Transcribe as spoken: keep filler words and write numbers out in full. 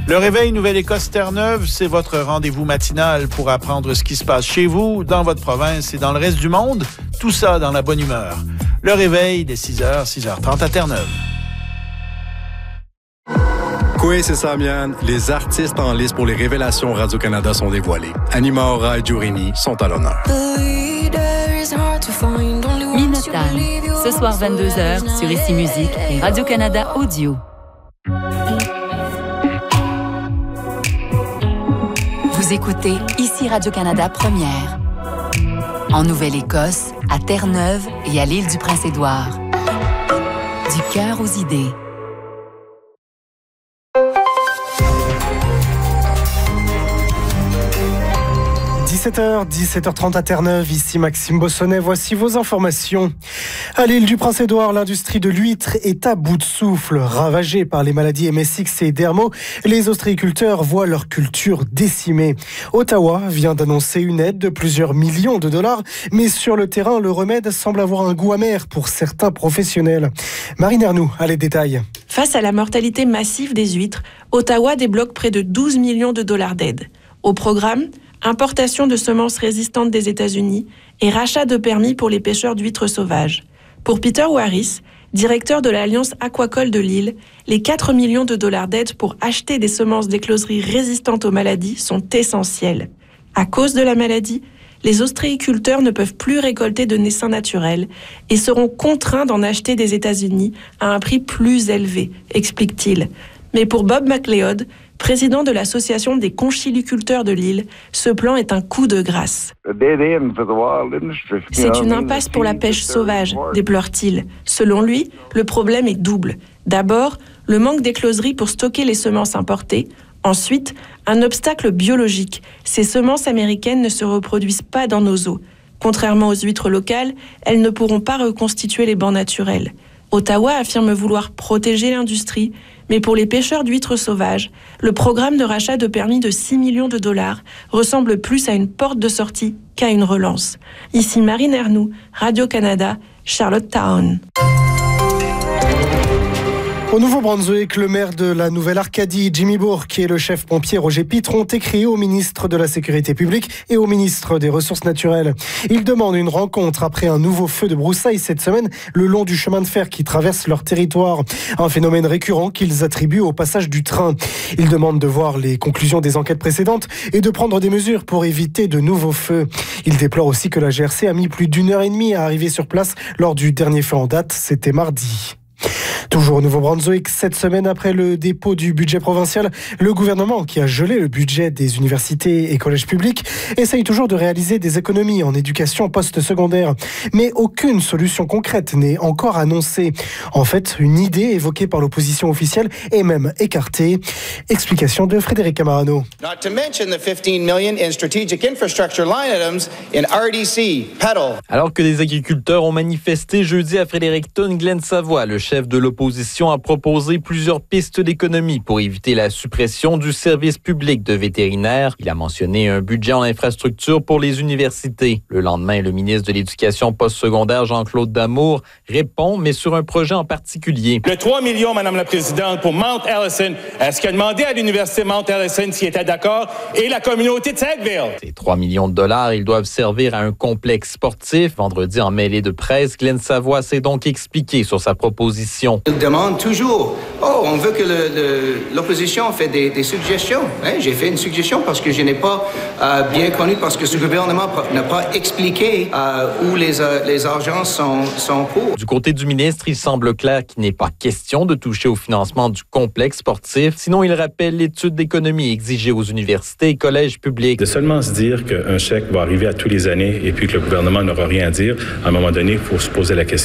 Le Réveil Nouvelle-Écosse Terre-Neuve, c'est votre rendez-vous matinal pour apprendre ce qui se passe chez vous, dans votre province et dans le reste du monde. Tout ça dans la bonne humeur. Le Réveil dès six heures, six heures trente à Terre-Neuve. Koué, c'est Samian. Les artistes en liste pour les révélations Radio-Canada sont dévoilés. Anima Ora et Jurini sont à l'honneur. Minotaur, ce soir vingt-deux heures sur Ici Musique et Radio-Canada Audio. Vous écoutez Ici Radio-Canada Première. En Nouvelle-Écosse, à Terre-Neuve et à l'île du Prince-Édouard. Du cœur aux idées. dix-sept heures, dix-sept heures trente à Terre-Neuve, ici Maxime Bossonnet, voici vos informations. À l'île du Prince-Édouard, l'industrie de l'huître est à bout de souffle. Ravagée par les maladies M S X et Dermo, les ostréiculteurs voient leur culture décimée. Ottawa vient d'annoncer une aide de plusieurs millions de dollars, mais sur le terrain, le remède semble avoir un goût amer pour certains professionnels. Marine Ernoux a les détails. Face à la mortalité massive des huîtres, Ottawa débloque près de douze millions de dollars d'aide. Au programme, importation de semences résistantes des États-Unis et rachat de permis pour les pêcheurs d'huîtres sauvages. Pour Peter Warris, directeur de l'Alliance aquacole de l'île, les quatre millions de dollars d'aide pour acheter des semences d'écloserie résistantes aux maladies sont essentiels. À cause de la maladie, les ostréiculteurs ne peuvent plus récolter de naissins naturels et seront contraints d'en acheter des États-Unis à un prix plus élevé, explique-t-il. Mais pour Bob McLeod, président de l'Association des conchiliculteurs de l'île, ce plan est un coup de grâce. C'est une impasse pour la pêche sauvage, déplore-t-il. Selon lui, le problème est double. D'abord, le manque d'écloserie pour stocker les semences importées. Ensuite, un obstacle biologique. Ces semences américaines ne se reproduisent pas dans nos eaux. Contrairement aux huîtres locales, elles ne pourront pas reconstituer les bancs naturels. Ottawa affirme vouloir protéger l'industrie, mais pour les pêcheurs d'huîtres sauvages, le programme de rachat de permis de six millions de dollars ressemble plus à une porte de sortie qu'à une relance. Ici Marine Ernoux, Radio-Canada, Charlottetown. Au Nouveau-Brunswick, le maire de la Nouvelle-Arcadie, Jimmy Bourque, et le chef pompier Roger Pitre ont écrit au ministre de la Sécurité publique et au ministre des Ressources naturelles. Ils demandent une rencontre après un nouveau feu de broussailles cette semaine le long du chemin de fer qui traverse leur territoire. Un phénomène récurrent qu'ils attribuent au passage du train. Ils demandent de voir les conclusions des enquêtes précédentes et de prendre des mesures pour éviter de nouveaux feux. Ils déplorent aussi que la G R C a mis plus d'une heure et demie à arriver sur place lors du dernier feu en date, c'était mardi. Toujours au Nouveau-Brunswick, sept semaines après le dépôt du budget provincial, le gouvernement, qui a gelé le budget des universités et collèges publics, essaye toujours de réaliser des économies en éducation post-secondaire. Mais aucune solution concrète n'est encore annoncée. En fait, une idée évoquée par l'opposition officielle est même écartée. Explication de Frédéric Camarano. Not to mention the fifteen million in strategic infrastructure line items in R D C, Petal. Alors que les agriculteurs ont manifesté jeudi à Fredericton, Glenn Savoie, le chef de l'opposition, a proposé plusieurs pistes d'économie pour éviter la suppression du service public de vétérinaire. Il a mentionné un budget en infrastructure pour les universités. Le lendemain, le ministre de l'Éducation postsecondaire, Jean-Claude Damour, répond, mais sur un projet en particulier. Le trois millions, Madame la Présidente, pour Mount Allison, est-ce qu'il a demandé à l'Université Mount Allison s'il était d'accord et la communauté de Sackville? Ces trois millions de dollars, ils doivent servir à un complexe sportif. Vendredi, en mêlée de presse, Glenn Savoie s'est donc expliqué sur sa proposition. Il demande toujours, oh, on veut que le, le, l'opposition fait des, des suggestions. Hein? J'ai fait une suggestion parce que je n'ai pas euh, bien connu, parce que ce gouvernement n'a pas expliqué euh, où les, euh, les argents sont, sont pour. Du côté du ministre, il semble clair qu'il n'est pas question de toucher au financement du complexe sportif. Sinon, il rappelle l'étude d'économie exigée aux universités et collèges publics. De seulement se dire qu'un chèque va arriver à tous les années et puis que le gouvernement n'aura rien à dire, à un moment donné, il faut se poser la question.